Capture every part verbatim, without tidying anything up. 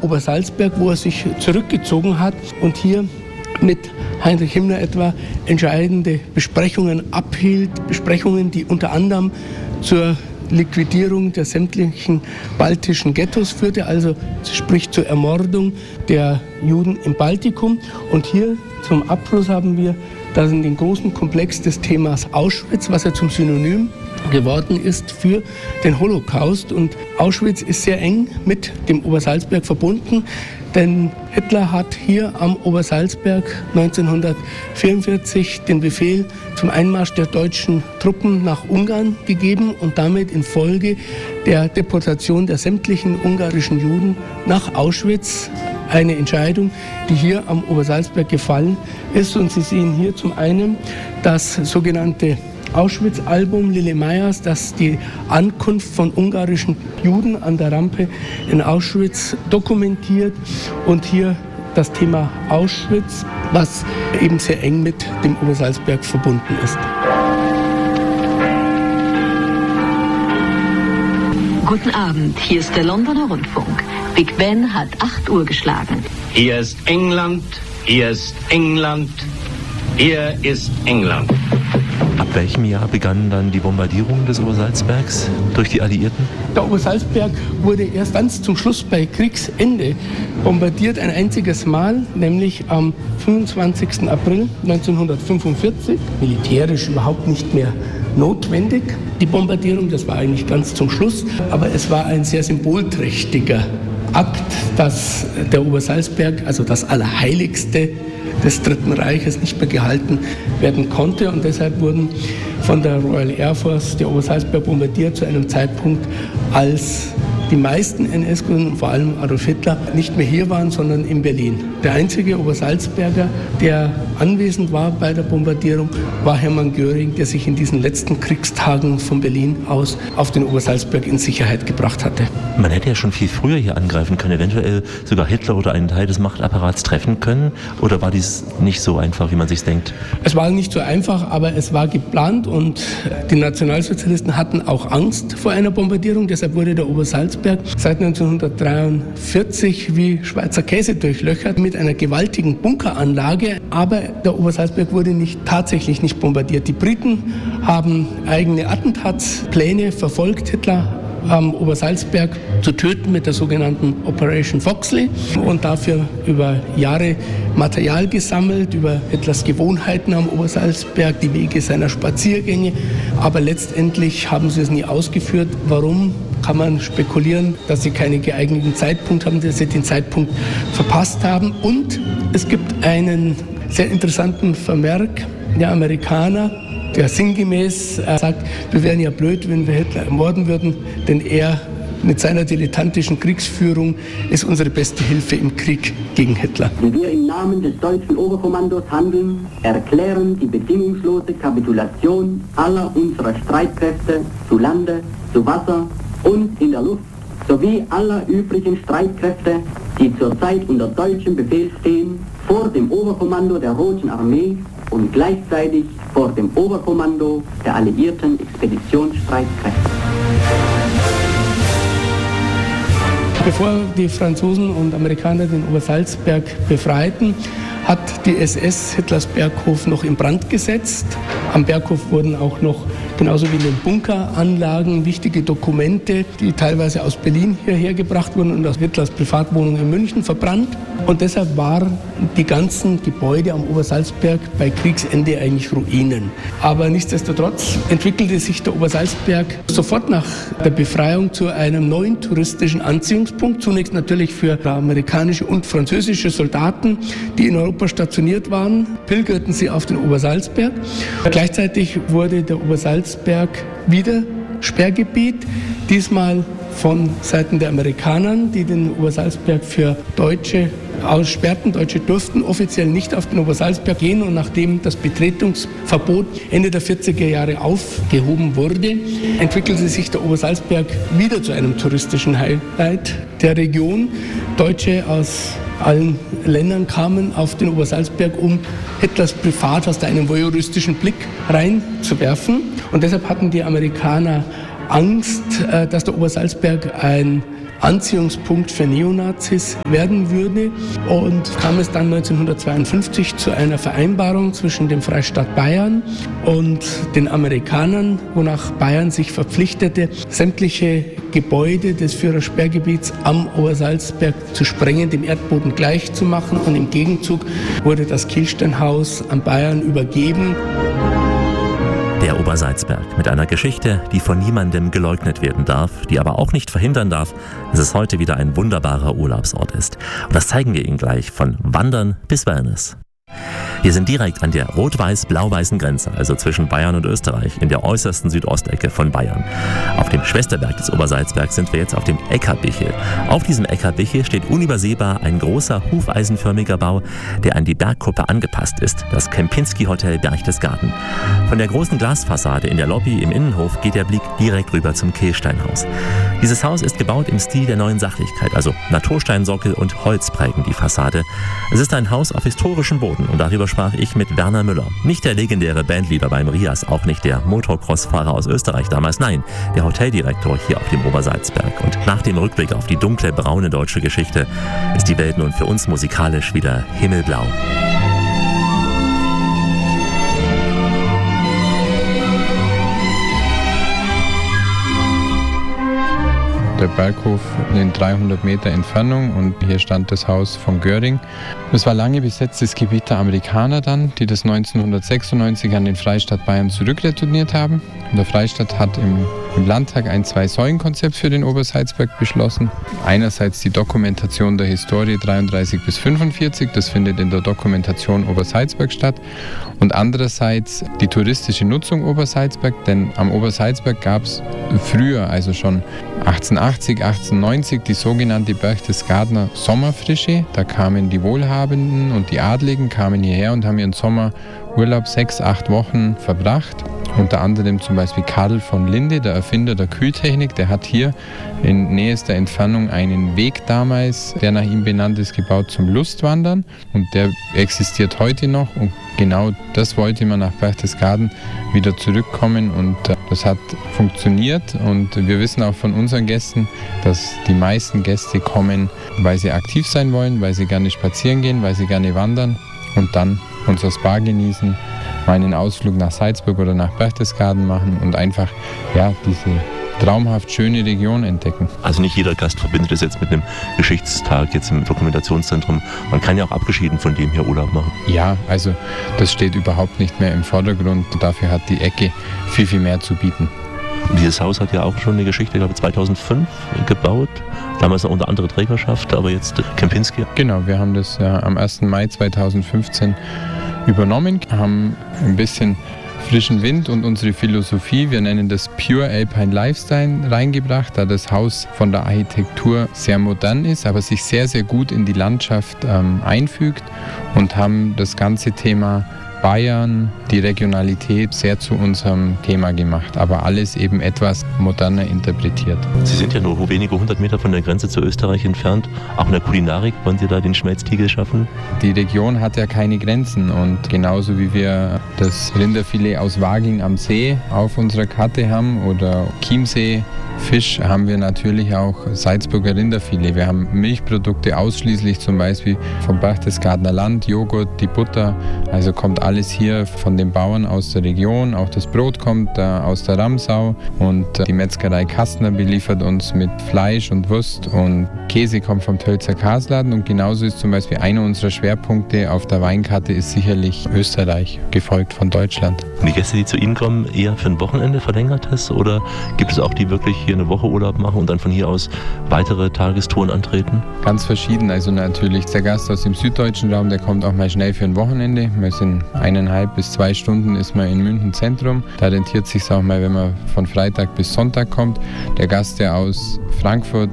Obersalzberg, wo er sich zurückgezogen hat und hier mit Heinrich Himmler etwa entscheidende Besprechungen abhielt, Besprechungen, die unter anderem zur Liquidierung der sämtlichen baltischen Ghettos führte, also sprich zur Ermordung der Juden im Baltikum. Und hier zum Abschluss haben wir dann den großen Komplex des Themas Auschwitz, was ja zum Synonym geworden ist für den Holocaust. Und Auschwitz ist sehr eng mit dem Obersalzberg verbunden, denn Hitler hat hier am Obersalzberg neunzehnhundertvierundvierzig den Befehl zum Einmarsch der deutschen Truppen nach Ungarn gegeben und damit infolge der Deportation der sämtlichen ungarischen Juden nach Auschwitz eine Entscheidung, die hier am Obersalzberg gefallen ist. Und Sie sehen hier zum einen das sogenannte Auschwitz-Album Lille Meyers, das die Ankunft von ungarischen Juden an der Rampe in Auschwitz dokumentiert. Und hier das Thema Auschwitz, was eben sehr eng mit dem Obersalzberg verbunden ist. Guten Abend, hier ist der Londoner Rundfunk. Big Ben hat acht Uhr geschlagen. Hier ist England, hier ist England, hier ist England. Ab welchem Jahr begannen dann die Bombardierungen des Obersalzbergs durch die Alliierten? Der Obersalzberg wurde erst ganz zum Schluss bei Kriegsende bombardiert, ein einziges Mal, nämlich am fünfundzwanzigsten April neunzehnhundertfünfundvierzig. Militärisch überhaupt nicht mehr notwendig, die Bombardierung, das war eigentlich ganz zum Schluss, aber es war ein sehr symbolträchtiger Akt, dass der Obersalzberg, also das Allerheiligste des Dritten Reiches, nicht mehr gehalten werden konnte. Und deshalb wurden von der Royal Air Force der Obersalzberg bombardiert zu einem Zeitpunkt, als die meisten N S-Gründen, vor allem Adolf Hitler, nicht mehr hier waren, sondern in Berlin. Der einzige Obersalzberger, der anwesend war bei der Bombardierung, war Hermann Göring, der sich in diesen letzten Kriegstagen von Berlin aus auf den Obersalzberg in Sicherheit gebracht hatte. Man hätte ja schon viel früher hier angreifen können, eventuell sogar Hitler oder einen Teil des Machtapparats treffen können. Oder war dies nicht so einfach, wie man sich denkt? Es war nicht so einfach, aber es war geplant und die Nationalsozialisten hatten auch Angst vor einer Bombardierung. Deshalb wurde der Obersalzberg seit neunzehnhundertdreiundvierzig wie Schweizer Käse durchlöchert mit einer gewaltigen Bunkeranlage. Aber der Obersalzberg wurde nicht, tatsächlich nicht bombardiert. Die Briten haben eigene Attentatspläne verfolgt, Hitler am Obersalzberg zu töten mit der sogenannten Operation Foxley und dafür über Jahre Material gesammelt, über Hitlers Gewohnheiten am Obersalzberg, die Wege seiner Spaziergänge. Aber letztendlich haben sie es nie ausgeführt. Warum? Kann man spekulieren, dass sie keinen geeigneten Zeitpunkt haben, dass sie den Zeitpunkt verpasst haben. Und es gibt einen sehr interessanten Vermerk der Amerikaner, der sinngemäß äh, sagt, wir wären ja blöd, wenn wir Hitler ermorden würden, denn er mit seiner dilettantischen Kriegsführung ist unsere beste Hilfe im Krieg gegen Hitler. Wir im Namen des deutschen Oberkommandos handeln, erklären die bedingungslose Kapitulation aller unserer Streitkräfte zu Lande, zu Wasser und in der Luft, sowie aller übrigen Streitkräfte, die zurzeit unter deutschem Befehl stehen, vor dem Oberkommando der Roten Armee und gleichzeitig vor dem Oberkommando der alliierten Expeditionsstreitkräfte. Bevor die Franzosen und Amerikaner den Obersalzberg befreiten, hat die S S Hitlers Berghof noch in Brand gesetzt. Am Berghof wurden auch noch, genauso wie in den Bunkeranlagen, wichtige Dokumente, die teilweise aus Berlin hierher gebracht wurden und aus Hitlers Privatwohnung in München, verbrannt. Und deshalb waren die ganzen Gebäude am Obersalzberg bei Kriegsende eigentlich Ruinen. Aber nichtsdestotrotz entwickelte sich der Obersalzberg sofort nach der Befreiung zu einem neuen touristischen Anziehungspunkt. Zunächst natürlich für amerikanische und französische Soldaten, die in Europa stationiert waren, pilgerten sie auf den Obersalzberg. Gleichzeitig wurde der Obersalzberg wieder Sperrgebiet, diesmal von Seiten der Amerikaner, die den Obersalzberg für Deutsche aussperrten. Deutsche durften offiziell nicht auf den Obersalzberg gehen und nachdem das Betretungsverbot Ende der vierziger Jahre aufgehoben wurde, entwickelte sich der Obersalzberg wieder zu einem touristischen Highlight der Region. Deutsche aus allen Ländern kamen auf den Obersalzberg, um Hitlers Privathaus da einen voyeuristischen Blick reinzuwerfen. Und deshalb hatten die Amerikaner Angst, dass der Obersalzberg ein Anziehungspunkt für Neonazis werden würde. Und kam es dann neunzehnhundertzweiundfünfzig zu einer Vereinbarung zwischen dem Freistaat Bayern und den Amerikanern, wonach Bayern sich verpflichtete, sämtliche Gebäude des Führersperrgebiets am Obersalzberg zu sprengen, dem Erdboden gleich zu machen. Und im Gegenzug wurde das Kielsteinhaus an Bayern übergeben. Der Obersalzberg mit einer Geschichte, die von niemandem geleugnet werden darf, die aber auch nicht verhindern darf, dass es heute wieder ein wunderbarer Urlaubsort ist. Und das zeigen wir Ihnen gleich, von Wandern bis Wellness. Wir sind direkt an der rot-weiß-blau-weißen Grenze, also zwischen Bayern und Österreich, in der äußersten Südostecke von Bayern. Auf dem Schwesterberg des Obersalzbergs sind wir jetzt auf dem Eckerbichel. Auf diesem Eckerbichel steht unübersehbar ein großer hufeisenförmiger Bau, der an die Bergkuppe angepasst ist, das Kempinski-Hotel Berchtesgaden. Von der großen Glasfassade in der Lobby im Innenhof geht der Blick direkt rüber zum Kielsteinhaus. Dieses Haus ist gebaut im Stil der neuen Sachlichkeit, also Natursteinsockel und Holz prägen die Fassade. Es ist ein Haus auf historischem Boden und darüber sprach ich mit Werner Müller. Nicht der legendäre Bandleader beim Rias, auch nicht der Motocross-Fahrer aus Österreich damals, nein, der Hoteldirektor hier auf dem Obersalzberg. Und nach dem Rückblick auf die dunkle, braune deutsche Geschichte ist die Welt nun für uns musikalisch wieder himmelblau. Der Berghof in dreihundert Meter Entfernung und hier stand das Haus von Göring. Das war lange besetztes Gebiet der Amerikaner dann, die das neunzehnhundertsechsundneunzig an den Freistaat Bayern zurückretourniert haben. Und der Freistaat hat im, im Landtag ein Zwei-Säulen-Konzept für den Obersalzberg beschlossen. Einerseits die Dokumentation der Historie dreiunddreißig bis fünfundvierzig, das findet in der Dokumentation Obersalzberg statt. Und andererseits die touristische Nutzung Obersalzberg, denn am Obersalzberg gab es früher, also schon achtzehnhundertachtzig, achtzehnhundertneunzig, die sogenannte Berchtesgadener Sommerfrische. Da kamen die Wohlhabenden und die Adligen kamen hierher und haben ihren Sommerurlaub sechs, acht Wochen verbracht. Unter anderem zum Beispiel Karl von Linde, der Erfinder der Kühltechnik, der hat hier in nächster Entfernung einen Weg damals, der nach ihm benannt ist, gebaut zum Lustwandern. Und der existiert heute noch. Und genau das wollte man nach Berchtesgaden wieder zurückkommen. Und das hat funktioniert. Und wir wissen auch von unseren Gästen, dass die meisten Gäste kommen, weil sie aktiv sein wollen, weil sie gerne spazieren gehen, weil sie gerne wandern und dann unser Spa genießen, mal einen Ausflug nach Salzburg oder nach Berchtesgaden machen und einfach ja, diese traumhaft schöne Region entdecken. Also nicht jeder Gast verbindet es jetzt mit einem Geschichtstag jetzt im Dokumentationszentrum. Man kann ja auch abgeschieden von dem hier Urlaub machen. Ja, also das steht überhaupt nicht mehr im Vordergrund. Dafür hat die Ecke viel, viel mehr zu bieten. Dieses Haus hat ja auch schon eine Geschichte, ich glaube zweitausendfünf gebaut. Damals noch unter anderer Trägerschaft, aber jetzt Kempinski. Genau, wir haben das ja am ersten Mai zweitausendfünfzehn übernommen, haben ein bisschen frischen Wind und unsere Philosophie, wir nennen das Pure Alpine Lifestyle, reingebracht, da das Haus von der Architektur sehr modern ist, aber sich sehr, sehr gut in die Landschaft ähm, einfügt und haben das ganze Thema Bayern, die Regionalität sehr zu unserem Thema gemacht, aber alles eben etwas moderner interpretiert. Sie sind ja nur wenige hundert Meter von der Grenze zu Österreich entfernt. Auch in der Kulinarik wollen Sie da den Schmelztiegel schaffen? Die Region hat ja keine Grenzen und genauso wie wir das Rinderfilet aus Waging am See auf unserer Karte haben oder Chiemsee Fisch, haben wir natürlich auch Salzburger Rinderfilet. Wir haben Milchprodukte ausschließlich zum Beispiel vom Berchtesgadener Land, Joghurt, die Butter. Also kommt alles hier von den Bauern aus der Region. Auch das Brot kommt äh, aus der Ramsau und äh, die Metzgerei Kastner beliefert uns mit Fleisch und Wurst und Käse kommt vom Tölzer Kasladen und genauso ist zum Beispiel einer unserer Schwerpunkte auf der Weinkarte ist sicherlich Österreich, gefolgt von Deutschland. Und die Gäste, die zu Ihnen kommen, eher für ein Wochenende verlängertes oder gibt es auch die wirklich hier eine Woche Urlaub machen und dann von hier aus weitere Tagestouren antreten? Ganz verschieden. Also natürlich der Gast aus dem süddeutschen Raum, der kommt auch mal schnell für ein Wochenende. Wir sind eineinhalb bis zwei Stunden ist man in München Zentrum. Da rentiert sich auch mal, wenn man von Freitag bis Sonntag kommt. Der Gast, der aus Frankfurt,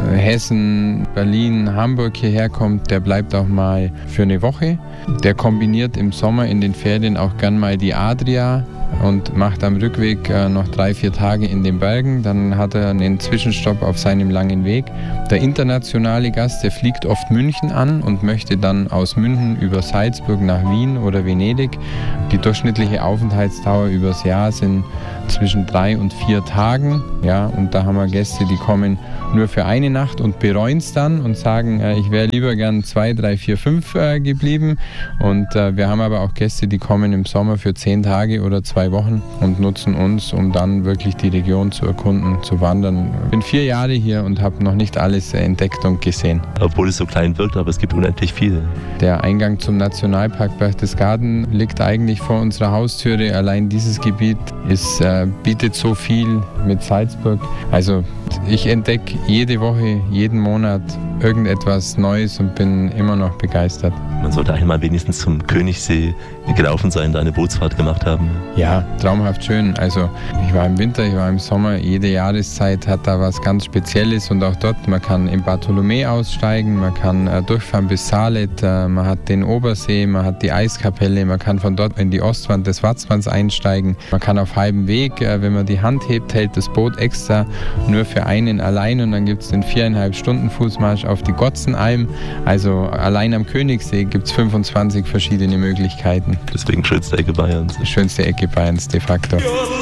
Hessen, Berlin, Hamburg hierher kommt, der bleibt auch mal für eine Woche. Der kombiniert im Sommer in den Ferien auch gern mal die Adria und macht am Rückweg äh, noch drei, vier Tage in den Bergen. Dann hat er einen Zwischenstopp auf seinem langen Weg. Der internationale Gast, der fliegt oft München an und möchte dann aus München über Salzburg nach Wien oder Venedig. Die durchschnittliche Aufenthaltsdauer übers Jahr sind zwischen drei und vier Tagen. Ja, und da haben wir Gäste, die kommen nur für eine Nacht und bereuen es dann und sagen, äh, ich wäre lieber gern zwei, drei, vier, fünf äh, geblieben. Und äh, wir haben aber auch Gäste, die kommen im Sommer für zehn Tage oder zwei Wochen und nutzen uns, um dann wirklich die Region zu erkunden, zu wandern. Ich bin vier Jahre hier und habe noch nicht alles entdeckt und gesehen. Obwohl es so klein wirkt, aber es gibt unendlich viel. Der Eingang zum Nationalpark Berchtesgaden liegt eigentlich vor unserer Haustüre. Allein dieses Gebiet ist, äh, bietet so viel mit Salzburg. Also ich entdecke jede Woche, jeden Monat irgendetwas Neues und bin immer noch begeistert. Man sollte einmal wenigstens zum Königssee gelaufen sein, da eine Bootsfahrt gemacht haben. Ja, traumhaft schön. Also ich war im Winter, ich war im Sommer. Jede Jahreszeit hat da was ganz Spezielles und auch dort, man kann im Bartholomä aussteigen, man kann äh, durchfahren bis Salet, äh, man hat den Obersee, man hat die Eiskapelle, man kann von dort in die Ostwand des Watzmanns einsteigen. Man kann auf halbem Weg, äh, wenn man die Hand hebt, hält das Boot extra nur für einen allein und dann gibt es den viereinhalb Stunden Fußmarsch auf die Gotzenalm. Also allein am Königssee gibt es fünfundzwanzig verschiedene Möglichkeiten. Deswegen schönste Ecke Bayerns. Schönste Ecke Bayerns de facto.